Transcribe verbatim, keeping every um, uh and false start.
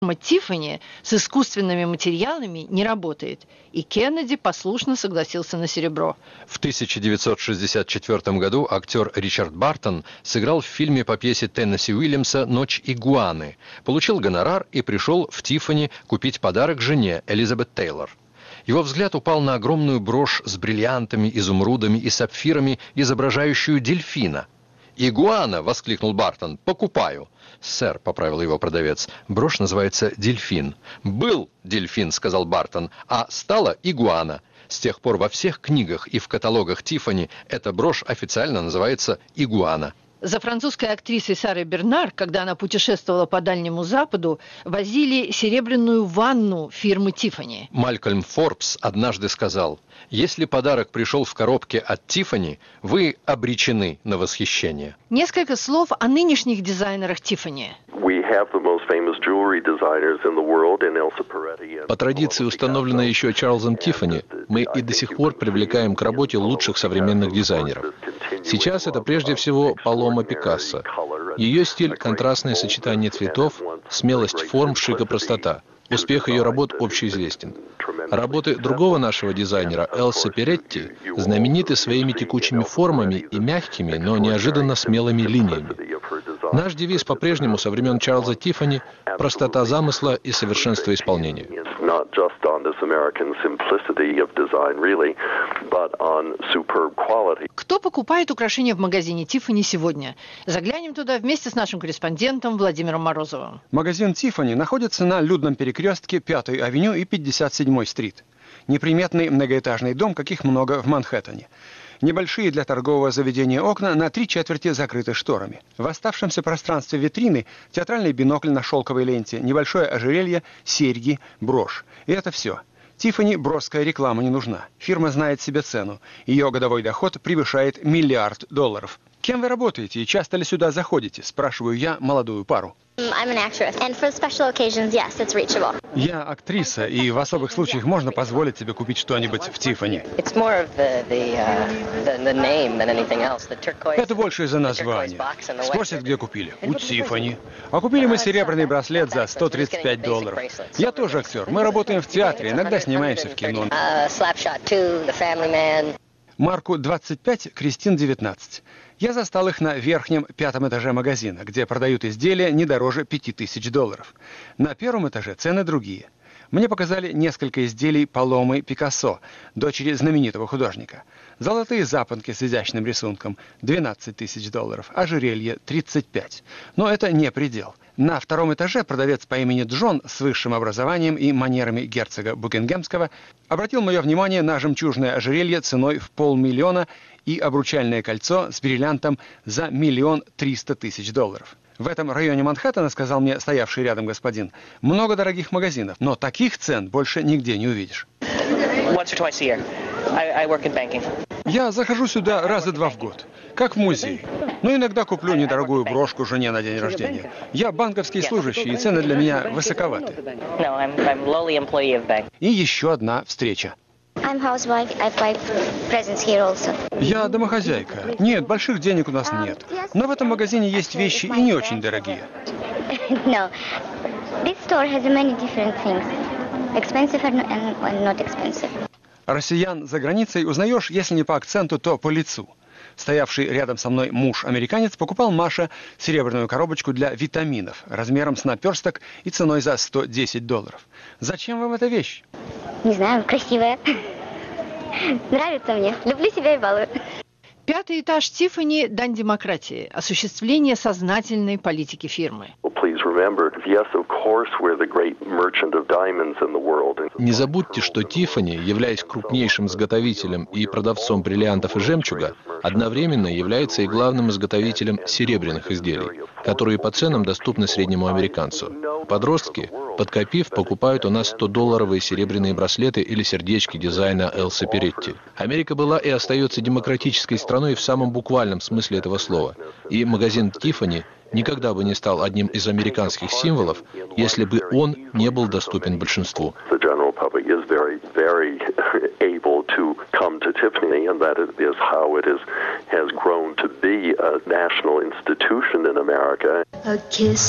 Тиффани с искусственными материалами не работает, и Кеннеди послушно согласился на серебро. В тысяча девятьсот шестьдесят четвёртом году актер Ричард Бартон сыграл в фильме по пьесе Теннесси Уильямса «Ночь игуаны», получил гонорар и пришел в Тиффани купить подарок жене Элизабет Тейлор. Его взгляд упал на огромную брошь с бриллиантами, изумрудами и сапфирами, изображающую дельфина. «Игуана!» — воскликнул Бартон. «Покупаю!» «Сэр», — поправил его продавец, — «брошь называется «Дельфин». «Был дельфин», — сказал Бартон, — «а стала игуана». С тех пор во всех книгах и в каталогах Тиффани эта брошь официально называется «Игуана». За французской актрисой Сарой Бернар, когда она путешествовала по Дальнему Западу, возили серебряную ванну фирмы Тиффани. Малькольм Форбс однажды сказал: «Если подарок пришел в коробке от Тиффани, вы обречены на восхищение». Несколько слов о нынешних дизайнерах Тиффани. По традиции, установленной еще Чарльзом Тиффани, мы и до сих пор привлекаем к работе лучших современных дизайнеров. Сейчас это прежде всего Палома Пикассо. Ее стиль – контрастное сочетание цветов, смелость форм, шик и простота. Успех ее работ общеизвестен. Работы другого нашего дизайнера, Элса Перетти, знамениты своими текучими формами и мягкими, но неожиданно смелыми линиями. Наш девиз по-прежнему со времен Чарльза Тиффани – простота замысла и совершенство исполнения. Кто покупает украшения в магазине Тиффани сегодня? Заглянем туда вместе с нашим корреспондентом Владимиром Морозовым. Магазин Тиффани находится на людном перекрестке пятой авеню и пятьдесят седьмой стрит. Неприметный многоэтажный дом, каких много в Манхэттене. Небольшие для торгового заведения окна на три четверти закрыты шторами. В оставшемся пространстве витрины театральный бинокль на шелковой ленте, небольшое ожерелье, серьги, брошь. И это все. Тиффани броская реклама не нужна. Фирма знает себе цену. Ее годовой доход превышает миллиард долларов. Кем вы работаете и часто ли сюда заходите? Спрашиваю я молодую пару. Я актриса, и в особых случаях можно позволить себе купить что-нибудь в Тиффани. Это больше из-за названия. Спросят, где купили. У Тиффани. А купили мы серебряный браслет за сто тридцать пять долларов. Я тоже актер. Мы работаем в театре, иногда снимаемся в кино. Марку двадцать пять, Кристин девятнадцать. Я застал их на верхнем пятом этаже магазина, где продают изделия не дороже пяти тысяч долларов. На первом этаже цены другие. Мне показали несколько изделий Паломы Пикассо, дочери знаменитого художника. Золотые запонки с изящным рисунком – двенадцать тысяч долларов, ожерелье – тридцать пять. Но это не предел. На втором этаже продавец по имени Джон с высшим образованием и манерами герцога Букингемского обратил мое внимание на жемчужное ожерелье ценой в полмиллиона и обручальное кольцо с бриллиантом за миллион триста тысяч долларов. В этом районе Манхэттена, сказал мне стоявший рядом господин, много дорогих магазинов, но таких цен больше нигде не увидишь. Я захожу сюда раза два в год, как в музей. Но иногда куплю недорогую брошку жене на день рождения. Я банковский служащий, и цены для меня высоковаты. И еще одна встреча. Я домохозяйка. Нет, больших денег у нас нет. Но в этом магазине есть вещи и не очень дорогие. Россиян за границей узнаешь, если не по акценту, то по лицу. Стоявший рядом со мной муж-американец покупал Маше серебряную коробочку для витаминов размером с наперсток и ценой за сто десять долларов. Зачем вам эта вещь? Не знаю, красивая. Нравится мне. Люблю себя и балую. Пятый этаж Тиффани – дань демократии, осуществление сознательной политики фирмы. Не забудьте, что Тиффани, являясь крупнейшим изготовителем и продавцом бриллиантов и жемчуга, одновременно является и главным изготовителем серебряных изделий, которые по ценам доступны среднему американцу. Подростки, подкопив, покупают у нас сто-долларовые серебряные браслеты или сердечки дизайна Элсы Перетти. Америка была и остается демократической страной в самом буквальном смысле этого слова. И магазин Тиффани никогда бы не стал одним из американских символов, если бы он не был доступен большинству. A kiss